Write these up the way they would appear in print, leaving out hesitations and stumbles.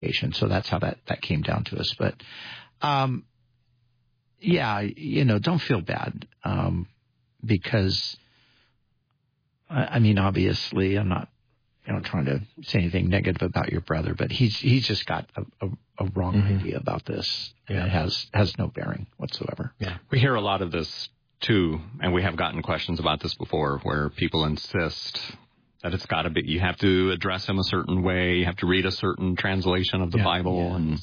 So that's how that came down to us. But, don't feel bad, because, obviously I'm not, trying to say anything negative about your brother, but he's just got a wrong idea about this. And it has no bearing whatsoever. Yeah. We hear a lot of this too, and we have gotten questions about this before, where people insist that it's got to be, you have to address him a certain way, you have to read a certain translation of the Bible. And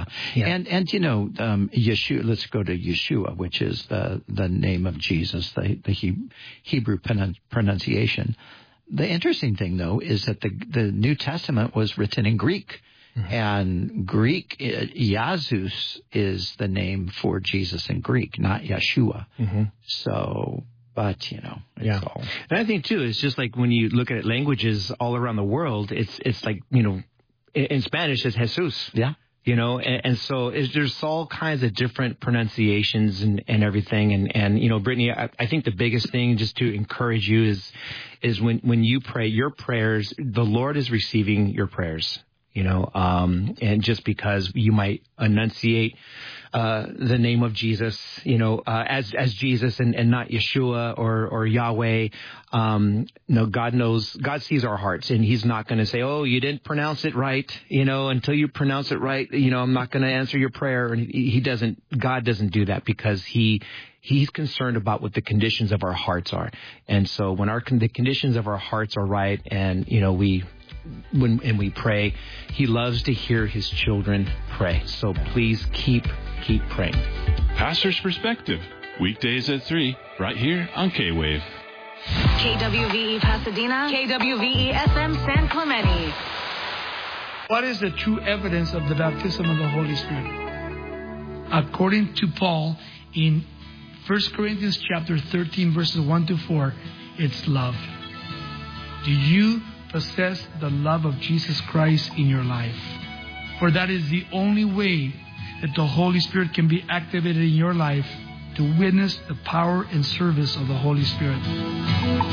Yeshua, let's go to Yeshua, which is the name of Jesus, the Hebrew pronunciation. The interesting thing, though, is that the New Testament was written in Greek. And Greek, Iasus is the name for Jesus in Greek, not Yeshua. So, but, it's all. And I think, too, it's just like when you look at languages all around the world, it's like, in Spanish, it's Jesus. Yeah. And so there's all kinds of different pronunciations and everything. And Brittany, I think the biggest thing just to encourage you is when you pray, your prayers, the Lord is receiving your prayers. And just because you might enunciate the name of Jesus, as Jesus and not Yeshua or Yahweh, God knows, God sees our hearts, and He's not going to say, "Oh, you didn't pronounce it right," until you pronounce it right, I'm not going to answer your prayer. And God doesn't do that, because He's concerned about what the conditions of our hearts are. And so when the conditions of our hearts are right, and when we pray, He loves to hear His children pray. So please keep praying. Pastor's Perspective, weekdays at 3, right here on K-Wave. KWVE Pasadena, KWVE FM San Clemente. What is the true evidence of the baptism of the Holy Spirit? According to Paul, in 1 Corinthians chapter 13, verses 1 to 4, it's love. Do you possess the love of Jesus Christ in your life? For that is the only way that the Holy Spirit can be activated in your life to witness the power and service of the Holy Spirit.